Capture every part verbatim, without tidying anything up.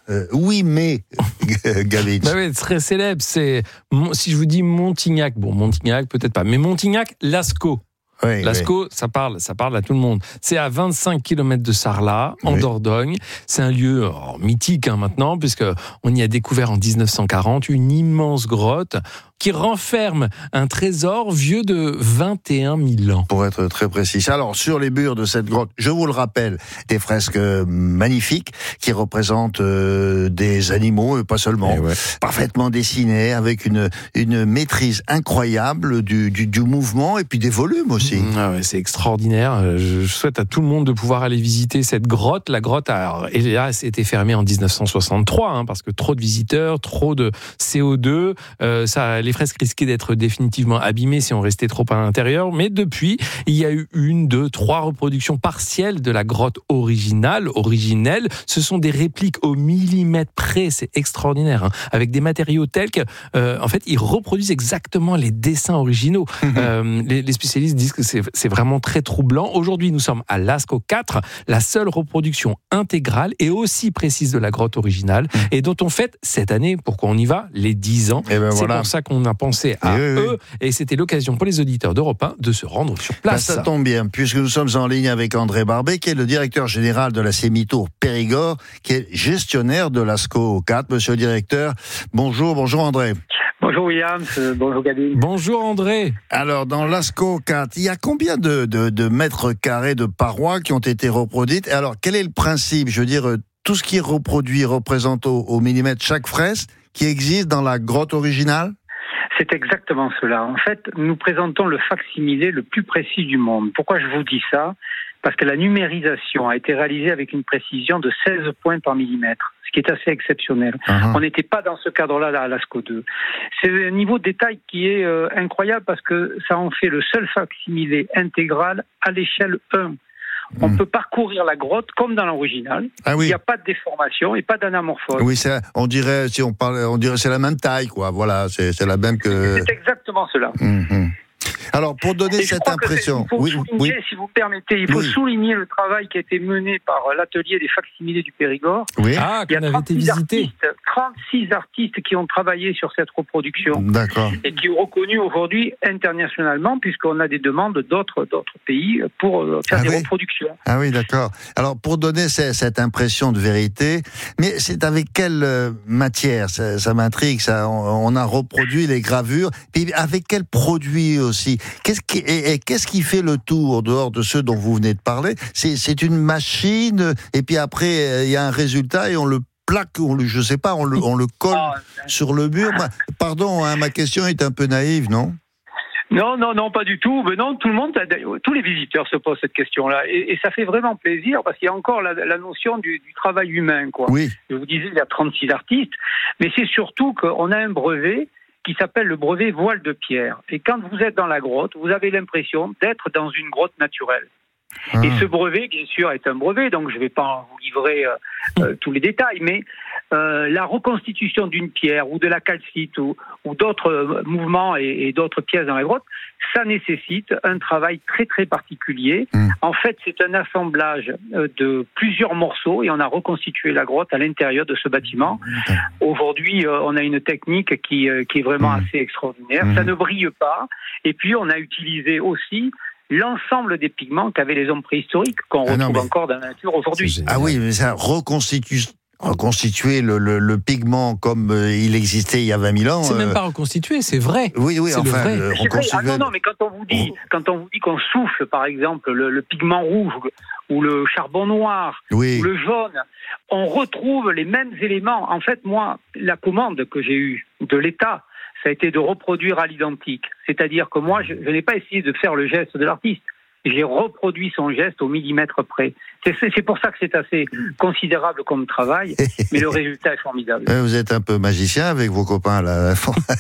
Euh, oui, mais Gavin. Bah oui, très célèbre. C'est si je vous dis Montignac, bon Montignac peut-être pas, mais Montignac, Lascaux. Oui, Lascaux, oui. ça parle, ça parle à tout le monde. C'est à vingt-cinq kilomètres de Sarlat, en Oui. Dordogne. C'est un lieu oh, mythique hein, maintenant, puisque on y a découvert en dix-neuf cent quarante une immense grotte qui renferme un trésor vieux de vingt et un mille ans. Pour être très précis. Alors, sur les murs de cette grotte, je vous le rappelle, des fresques magnifiques qui représentent euh, des animaux, et pas seulement, Et ouais. parfaitement dessinés, avec une, une maîtrise incroyable du, du, du mouvement et puis des volumes aussi. Ah ouais, c'est extraordinaire. Je souhaite à tout le monde de pouvoir aller visiter cette grotte. La grotte a, hélas, été fermée en dix-neuf cent soixante-trois, hein, parce que trop de visiteurs, trop de C O deux, euh, ça, les fresques risquaient d'être définitivement abîmées si on restait trop à l'intérieur. Mais depuis, il y a eu une, deux, trois reproductions partielles de la grotte originale, originelle. Ce sont des répliques au millimètre près. C'est extraordinaire, hein, avec des matériaux tels que, euh, en fait, ils reproduisent exactement les dessins originaux. Mmh. Euh, les, les spécialistes disent que c'est, c'est vraiment très troublant. Aujourd'hui, nous sommes à Lascaux quatre, la seule reproduction intégrale et aussi précise de la grotte originale, mmh. et dont on fête cette année, pourquoi on y va, les dix ans. Et ben c'est voilà. pour ça qu'on a pensé à et oui, eux, oui. et c'était l'occasion pour les auditeurs d'Europe un de se rendre sur place. Ben, ça tombe bien, puisque nous sommes en ligne avec André Barbet, qui est le directeur général de la Sémitour Périgord, qui est gestionnaire de Lascaux quatre. Monsieur le directeur, bonjour, bonjour André. Bonjour William, euh, bonjour Gavin. Bonjour André. Alors, dans Lascaux quatre, il y a combien de, de, de mètres carrés de parois qui ont été reproduites? Alors, quel est le principe? Je veux dire, tout ce qui est reproduit représente au, au millimètre chaque fresque qui existe dans la grotte originale? C'est exactement cela. En fait, nous présentons le facsimilé le plus précis du monde. Pourquoi je vous dis ça? Parce que la numérisation a été réalisée avec une précision de seize points par millimètre, ce qui est assez exceptionnel. Uh-huh. On n'était pas dans ce cadre-là à Lascaux deux. C'est un niveau de détail qui est euh, incroyable parce que ça en fait le seul facsimilé intégral à l'échelle un. On mmh. peut parcourir la grotte comme dans l'original. Ah oui. Il n'y a pas de déformation et pas d'anamorphose. Oui, c'est, on dirait, si on parle, on dirait, c'est la même taille, quoi. Voilà, c'est, c'est la même que. C'est exactement cela. Mmh. Alors, pour donner et cette impression, il faut oui, souligner, oui. si vous permettez, il faut oui. souligner le travail qui a été mené par l'atelier des facsimilés du Périgord. Oui. Ah, qu'on avait été visité. Artistes, trente-six artistes qui ont travaillé sur cette reproduction. D'accord. Et qui sont reconnus aujourd'hui internationalement, puisqu'on a des demandes d'autres, d'autres pays pour faire ah des oui. reproductions. Ah oui, d'accord. Alors, pour donner cette impression de vérité, mais c'est avec quelle matière? Ça, ça m'intrigue, ça. On a reproduit les gravures, puis avec quel produit aussi? Qu'est-ce qui, et, et qu'est-ce qui fait le tour, dehors de ceux dont vous venez de parler? C'est, c'est une machine, et puis après, il y a un résultat, et on le plaque, on le, je sais pas, on le, on le colle oh, sur le mur. Pardon, hein, ma question est un peu naïve, non? Non, non, non, pas du tout. Mais non, tout le monde, tous les visiteurs se posent cette question-là. Et, et ça fait vraiment plaisir, parce qu'il y a encore la, la notion du, du travail humain, quoi. Oui. Je vous disais, il y a trente-six artistes, mais c'est surtout qu'on a un brevet qui s'appelle le brevet voile de pierre. Et quand vous êtes dans la grotte, vous avez l'impression d'être dans une grotte naturelle. Ah. Et ce brevet, bien sûr, est un brevet, donc je ne vais pas vous livrer euh, euh, tous les détails, mais euh, la reconstitution d'une pierre ou de la calcite ou, ou d'autres euh, mouvements et, et d'autres pièces dans la grotte, ça nécessite un travail très très particulier. Mmh. En fait, c'est un assemblage euh, de plusieurs morceaux et on a reconstitué la grotte à l'intérieur de ce bâtiment. Mmh. Aujourd'hui, euh, on a une technique qui, euh, qui est vraiment mmh. assez extraordinaire. Mmh. Ça ne brille pas. Et puis, on a utilisé aussi l'ensemble des pigments qu'avaient les hommes préhistoriques, qu'on ah retrouve non, mais... encore dans la nature aujourd'hui. Ah oui, mais ça reconstitue... reconstituer le, le, le pigment comme euh, il existait il y a vingt mille ans. C'est euh... même pas reconstitué, c'est vrai. Oui, oui, c'est enfin, le vrai. Euh, reconstituer... Ah non, non, mais quand on vous dit, oh. quand on vous dit qu'on souffle, par exemple, le, le pigment rouge ou le charbon noir oui. ou le jaune, on retrouve les mêmes éléments. En fait, moi, la commande que j'ai eue de l'État, ça a été de reproduire à l'identique. C'est-à-dire que moi, je, je n'ai pas essayé de faire le geste de l'artiste. J'ai reproduit son geste au millimètre près. C'est, c'est pour ça que c'est assez considérable comme travail, mais le résultat est formidable. Vous êtes un peu magicien avec vos copains, là.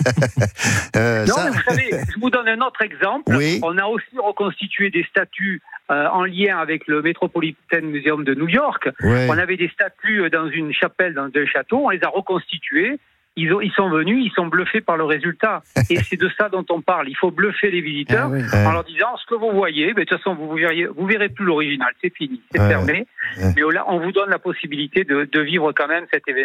euh, non, ça... mais vous savez, je vous donne un autre exemple. Oui. On a aussi reconstitué des statues euh, en lien avec le Metropolitan Museum de New York. Oui. On avait des statues dans une chapelle, dans un château, on les a reconstituées. Ils, ont, ils sont venus, ils sont bluffés par le résultat. Et c'est de ça dont on parle. Il faut bluffer les visiteurs ah oui. en leur disant ce que vous voyez, mais de toute façon, vous ne verrez, vous verrez plus l'original. C'est fini, c'est ouais. fermé. Ouais. Mais là, on vous donne la possibilité de, de vivre quand même cet événement.